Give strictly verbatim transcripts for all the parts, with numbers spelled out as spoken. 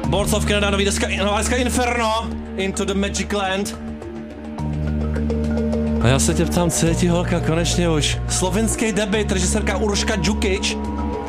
Boards of Canada, nový deska, nová deska Inferno, Into the Magic Land. A já se tě ptám, co je ti holka, konečně už. Slovenský debut, režisérka Urška Džukič.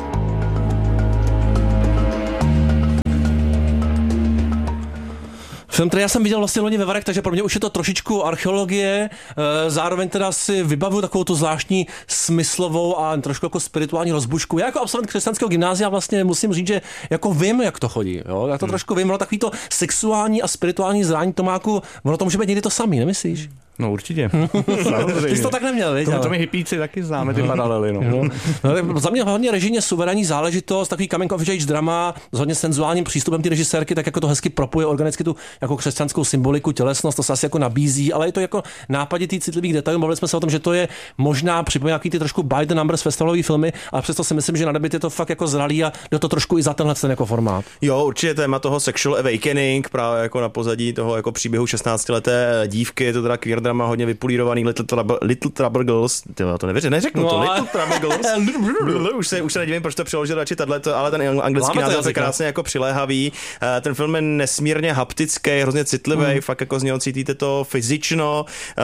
Film, který já jsem viděl vlastně loni ve Varech, takže pro mě už je to trošičku archeologie, zároveň teda si vybavuju takovou tu zvláštní smyslovou a trošku jako spirituální rozbušku. Já jako absolvent křesťanského gymnázia vlastně musím říct, že jako vím, jak to chodí. Jo? Já to hmm. trošku vím, ono takový to sexuální a spirituální zrání Tomáku, ono to může být někdy to samý, nemyslíš? No určitě. Ty jsi to tak neměl, viď? To, to my hippíci taky známe ty paralely. No. No. No, za mě hodně režijně suverénní záležitost, takový coming of age drama s hodně senzuálním přístupem ty režisérky, tak jako to hezky propuje organicky tu jako křesťanskou symboliku, tělesnost, to se asi jako nabízí, ale je to jako nápaditý citlivých detailů. Bavili jsme se o tom, že to je možná připomíná nějaký ty trošku by the numbers festivalový filmy, ale přesto si myslím, že na debut je to fakt jako zralý a jde to trošku i za tenhle ten jako formát. Jo, určitě téma toho sexual awakening, právě jako na pozadí toho jako příběhu šestnáctileté dívky, je to teda queer drama hodně vypulírovaný Little Trouble, Little Trouble Girls, tyhle, to nevěřím, neřeknu no, to, Little Trouble Girls, už se, už se nedivím, proč to přeložil radši tato, ale ten anglický název je krásně jako přiléhavý, ten film je nesmírně haptický, hrozně citlivý, mm. fakt jako z něho cítíte to fyzično,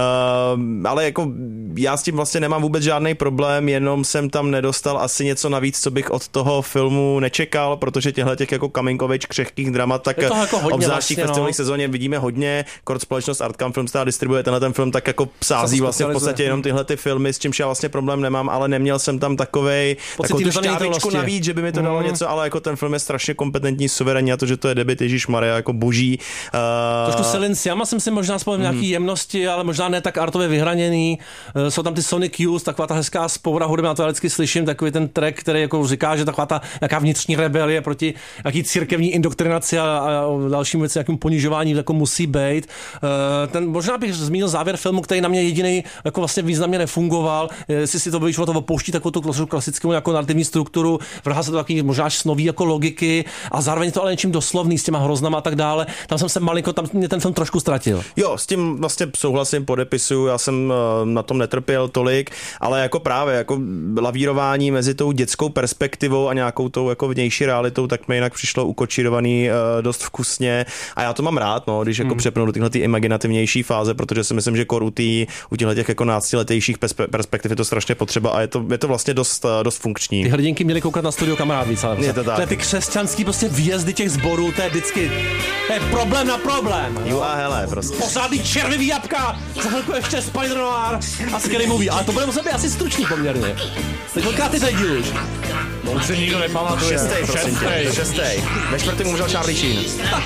uh, ale jako já s tím vlastně nemám vůbec žádný problém, jenom jsem tam nedostal asi něco navíc, co bych od toho filmu nečekal, protože těchto těch jako coming of age křehkých dramat, tak jako obzvlášť v festivalní no. sezóně vidíme hodně, kort společnost Artcam Films distribuje tenhle ten film tak jako sází vlastně v podstatě jenom tyhle ty filmy, s čímž já vlastně problém nemám, ale neměl jsem tam takovej jako tu šťávičku navíc, že by mi to dalo mm. něco, ale jako ten film je strašně kompetentní, suverénní a to, že to je debut Ježíšmarja jako boží. Uh... Trošku Celine Sciamma jsem si možná spojil mm. nějaký jemnosti, ale možná ne tak artově vyhraněný. Uh, jsou tam ty Sonic Youth, taková ta hezká spoura hudby, na to vždycky slyším, takový ten track, který jako říká, že taková ta jaká vnitřní rebelie proti jaký církevní indoktrinaci a, a dalším věcem, jakým ponižování jako musí být. Uh, ten možná bych zmínil závěr filmu, který na mě jediný jako vlastně významně nefungoval. Jestli si to vyšlo, to opouští takovou tu klasickou jako narrativní strukturu, vrhá se to takový možná snový jako logiky a zároveň to ale něčím doslovný s těma hroznama a tak dále. Tam jsem se malinko, tam mě ten film trošku ztratil. Jo, s tím vlastně souhlasím, podepisuju, já jsem na tom netrpěl tolik, ale jako právě jako lavírování mezi tou dětskou perspektivou a nějakou tou jako vnější realitou, tak mi jinak přišlo ukočírovaný dost vkusně a já to mám rád, no, když jako hmm. přepnu do tyhle ty imaginativnější fáze, protože si myslím, že kor u tý, u těchto těch jako náctiletejších perspektiv je to strašně potřeba a je to, je to vlastně dost, dost funkční. Ty hrdinky měly koukat na Studio Kamarád víc, ale je to tak. Ty křesťanský prostě výjezdy těch sborů, to je vždycky to je problém na problém. Jo a hele, prostě. Pořádný červivý jabka, za chvilku ještě Spider-Noir a Scary Movie, ale to bude muset být asi stručný poměrně. Tak kolikrát ty tady díl už? To už se nikdo nepamatuje. Šestej, prosím tě, šestej. Ve čtvrtém umřel Charlie Sheen.